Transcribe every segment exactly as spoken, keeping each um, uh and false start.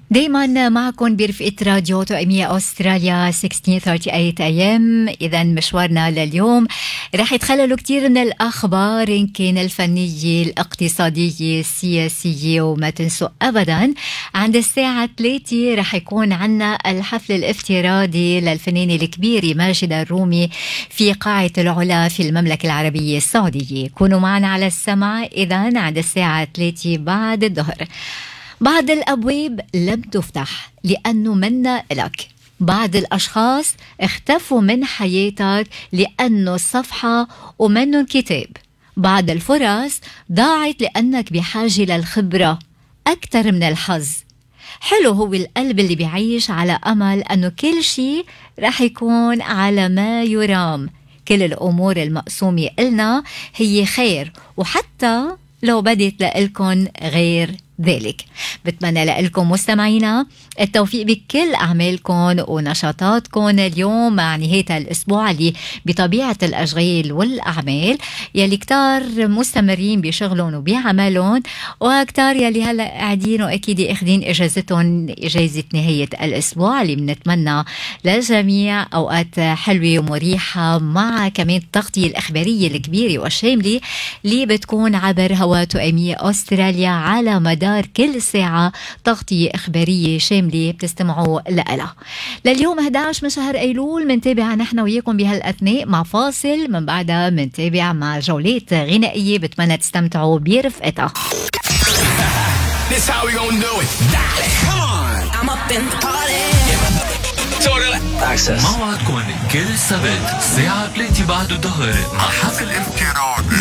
دايما معكم برفقة راديو توأمية أستراليا ستة عشر ثلاثة وثلاثين أي إم. إذا مشوارنا لليوم رح يتخللوا كتير من الأخبار، إن كان الفنية الاقتصادية السياسية، وما تنسوا أبدا عند الساعة ثلاثة رح يكون عنا الحفل الافتراضي للفنانة الكبيرة ماجدة الرومي في قاعة العلا في المملكة العربية السعودية. كونوا معنا على السمع إذا عند الساعة ثلاثة بعد الظهر. بعض الأبواب لم تفتح لأنه منا لك، بعض الأشخاص اختفوا من حياتك لأنه صفحة ومنهم كتاب، بعض الفرص ضاعت لأنك بحاجة للخبرة أكثر من الحظ. حلو هو القلب اللي بيعيش على أمل أنه كل شيء رح يكون على ما يرام. كل الأمور المقسومة إلنا هي خير، وحتى لو بدت لإلكن غير ذلك. بتمنى لكم مستمعينا التوفيق بكل أعمالكم ونشاطاتكم اليوم مع نهاية الأسبوع اللي بطبيعة الأشغال والأعمال يلي كتار مستمرين بشغلهم وبعملهم، وكتار يلي هلأ قاعدين وأكيد أخذين إجازتهم، إجازة نهاية الأسبوع اللي بنتمنى للجميع أوقات حلوة ومريحة، مع كمان التغطية الإخبارية الكبيرة والشاملة اللي بتكون عبر هوا توأمية أستراليا على مدار كل ساعة تغطية إخبارية شاملة بتستمعوا لها. لليوم أحد عشر من شهر أيلول منتابع نحن وياكم بهالأثناء مع فاصل، من بعدها منتابع مع جولات غنائية بتمنى تستمتعوا برفقتها. This how we gonna do it. Come on. I'm up in the party. Access. موعدكم كل سبت الساعة ثلاثة بعد الظهر مع حفل افتراضي.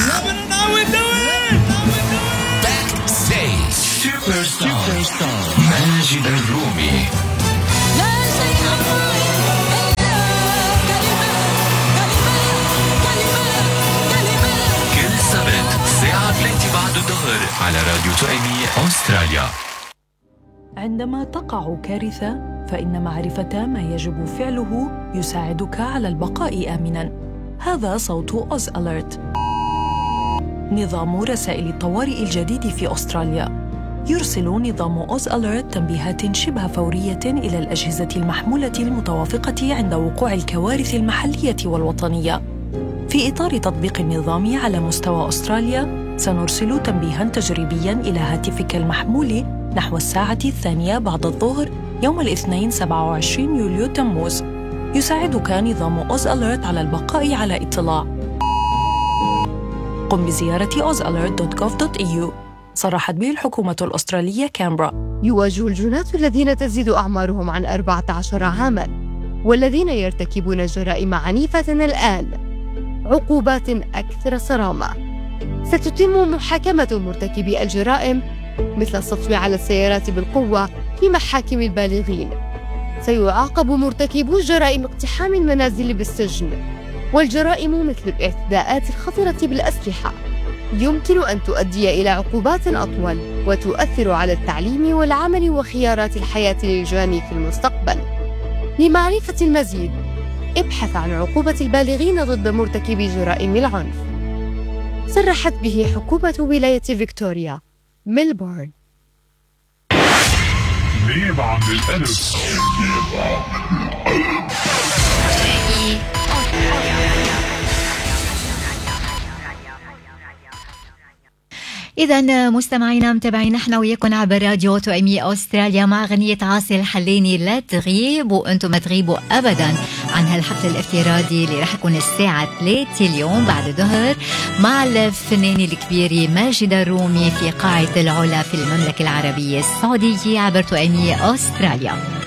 Superstar ماجد الرومي. كل سبت الساعة ثلاثة بعد الظهر على راديو توأمية أستراليا. عندما تقع كارثة فإن معرفة ما يجب فعله يساعدك على البقاء آمناً. هذا صوت أوز أليرت، نظام رسائل الطوارئ الجديد في أستراليا. يرسل نظام أوز أليرت تنبيهات شبه فورية إلى الأجهزة المحمولة المتوافقة عند وقوع الكوارث المحلية والوطنية. في إطار تطبيق النظام على مستوى أستراليا، سنرسل تنبيهاً تجريبياً إلى هاتفك المحمول نحو الساعة الثانية بعد الظهر يوم الاثنين سبعة وعشرين يوليو تموز. يساعدك نظام أوز أليرت على البقاء على اطلاع. قم بزيارة أوز أليرت دوت جوف دوت إي يو. صرحت به الحكومة الأسترالية كامبرا. يواجه الجنات الذين تزيد أعمارهم عن أربعة عشر عاماً والذين يرتكبون جرائم عنيفة الآن عقوبات أكثر صرامة. ستتم محاكمة مرتكبي الجرائم مثل السطو على السيارات بالقوة في محاكم البالغين. سيعاقب مرتكبو جرائم اقتحام المنازل بالسجن، والجرائم مثل الاعتداءات الخطرة بالأسلحة يمكن أن تؤدي إلى عقوبات أطول وتؤثر على التعليم والعمل وخيارات الحياة للجاني في المستقبل. لمعرفة المزيد ابحث عن عقوبة البالغين ضد مرتكبي جرائم العنف. صرحت به حكومة ولاية فيكتوريا ميلبورن. جيب عند الألف. إذا مستمعينا متابعين نحن وياكم عبر راديو توأمية أستراليا مع غنية عاصي الحلاني لا تغيب، وأنتم ما تغيبوا أبدا عن هالحفل الافتراضي اللي رح يكون الساعة ثلاثة اليوم بعد الظهر مع الفنانة الكبيرة ماجدة الرومي في قاعة العلا في المملكة العربية السعودية عبر توأمية أستراليا.